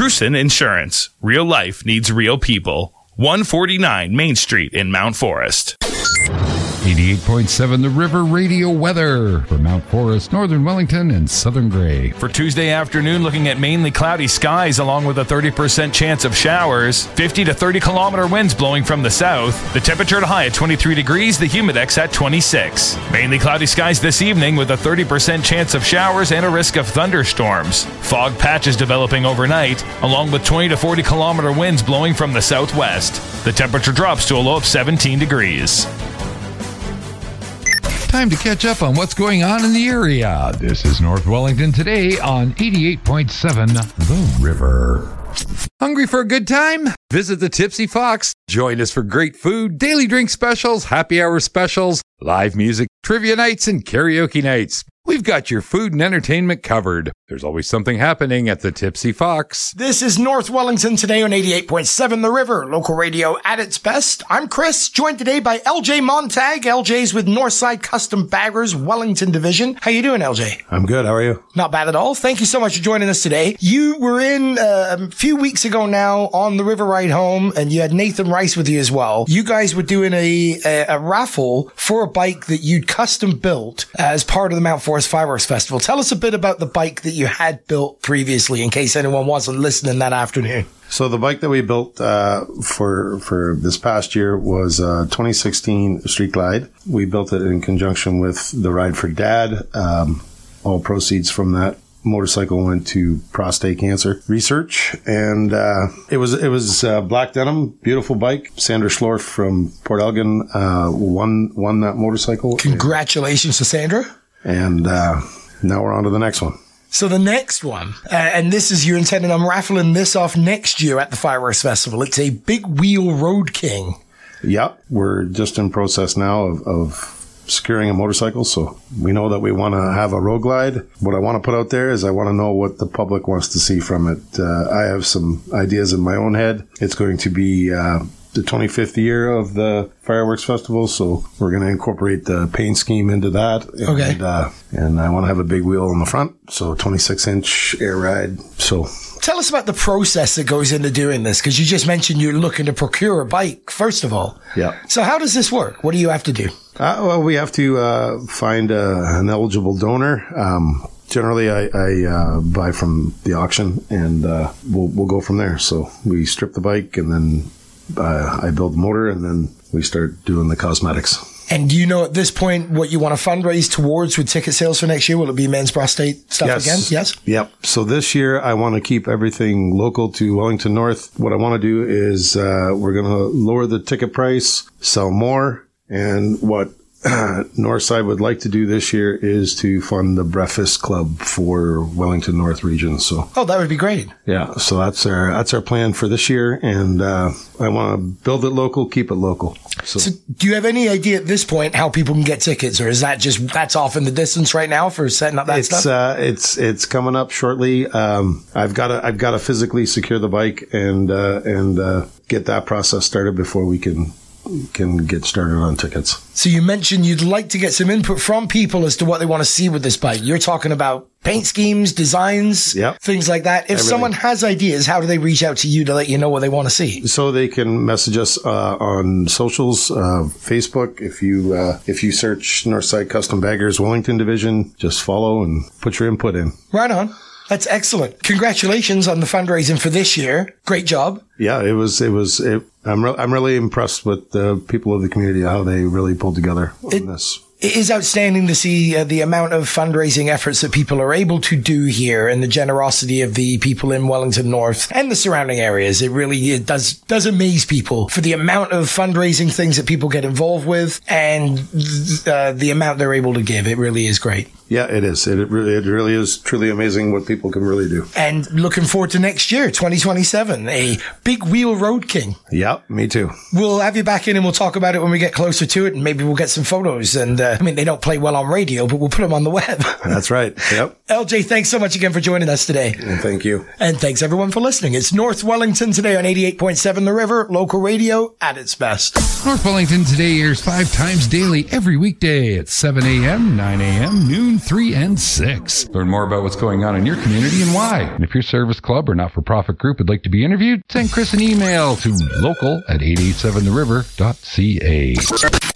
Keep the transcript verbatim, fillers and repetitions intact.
Prusen Insurance. Real life needs real people. one forty-nine Main Street in Mount Forest. eighty-eight point seven The River Radio weather for Mount Forest, Northern Wellington, and Southern Gray. For Tuesday afternoon, looking at mainly cloudy skies along with a thirty percent chance of showers. fifty to thirty kilometer winds blowing from the south. The temperature at high at twenty-three degrees, the humidex at twenty-six. Mainly cloudy skies this evening with a thirty percent chance of showers and a risk of thunderstorms. Fog patches developing overnight, along with twenty to forty kilometer winds blowing from the southwest. The temperature drops to a low of seventeen degrees. Time to catch up on what's going on in the area. This is North Wellington today on eighty-eight point seven The River. Hungry for a good time? Visit the Tipsy Fox. Join us for great food, daily drink specials, happy hour specials, live music, trivia nights, and karaoke nights. We've got your food and entertainment covered. There's always something happening at the Tipsy Fox. This is North Wellington today on eighty-eight point seven The River, local radio at its best. I'm Chris, joined today by L J Montag. L J's with Northside Custom Baggers, Wellington Division. How you doing, L J? I'm good. How are you? Not bad at all. Thank you so much for joining us today. You were in uh, a few weeks ago now on the River Ride Home, and you had Nathan Rice with you as well. You guys were doing a, a, a raffle for a bike that you'd custom built as part of the Mount Forest Fireworks Festival. Tell us a bit about the bike that you had built previously, in case anyone wasn't listening that afternoon. So the bike that we built uh, for for this past year was a twenty sixteen Street Glide. We built it in conjunction with the Ride for Dad. Um, all proceeds from that motorcycle went to prostate cancer research, and uh, it was it was uh, black denim, beautiful bike. Sandra Schlorf from Port Elgin uh, won won that motorcycle. Congratulations to Sandra. And uh, now we're on to the next one. So the next one, uh, and this is you're intending on raffling this off next year at the Fireworks Festival. It's a Big Wheel Road King. Yep. We're just in process now of, of securing a motorcycle. So we know that we want to have a road glide. What I want to put out there is I want to know what the public wants to see from it. Uh, I have some ideas in my own head. It's going to be uh, the twenty-fifth year of the Fireworks Festival, so we're going to incorporate the paint scheme into that. And, okay. Uh, and I want to have a big wheel on the front, so twenty-six inch air ride. So tell us about the process that goes into doing this, because you just mentioned you're looking to procure a bike, first of all. Yeah. So how does this work? What do you have to do? Uh, well, we have to uh, find uh, an eligible donor. Um, generally, I, I uh, buy from the auction, and uh, we'll, we'll go from there. So we strip the bike, and then uh, I build the motor, and then we start doing the cosmetics. And do you know at this point what you want to fundraise towards with ticket sales for next year? Will it be men's prostate stuff yes. again? Yes. Yep. So this year I want to keep everything local to Wellington North. What I want to do is uh, we're going to lower the ticket price, sell more, and what uh, Northside would like to do this year is to fund the breakfast club for Wellington North region. So oh, that would be great. Yeah. So that's our that's our plan for this year, and uh, I want to build it local, keep it local. So, so do you have any idea at this point how people can get tickets, or is that just that's off in the distance right now for setting up that it's, stuff? Uh, it's it's coming up shortly. Um, I've got to I've got to physically secure the bike and uh, and uh, get that process started before we can can get started on tickets. So you mentioned you'd like to get some input from people as to what they want to see with this bike. You're talking about paint schemes, designs, yep. things like that. If Everything. Someone has ideas, how do they reach out to you to let you know what they want to see? So they can message us uh, on socials, uh, Facebook. If you uh, if you search Northside Custom Baggers Wellington Division, just follow and put your input in. Right on. That's excellent. Congratulations on the fundraising for this year. Great job. Yeah, it was, it was, it, I'm, re- I'm really impressed with the people of the community, how they really pulled together on it, this. It is outstanding to see uh, the amount of fundraising efforts that people are able to do here and the generosity of the people in Wellington North and the surrounding areas. It really it does, does amaze people for the amount of fundraising things that people get involved with and uh, the amount they're able to give. It really is great. Yeah, it is. It, it really, it really is truly amazing what people can really do. And looking forward to next year, twenty twenty-seven, a Big Wheel Road King. Yeah, me too. We'll have you back in and we'll talk about it when we get closer to it, and maybe we'll get some photos. And uh, I mean, they don't play well on radio, but we'll put them on the web. That's right. Yep. L J, thanks so much again for joining us today. And thank you. And thanks everyone for listening. It's North Wellington today on eighty-eight point seven The River, local radio at its best. North Wellington today airs five times daily every weekday at seven a.m., nine a.m., noon, three, and six. Learn more about what's going on in your community and why. And if your service club or not-for-profit group would like to be interviewed, send Chris an email to local at eight eight seven the river dot c a.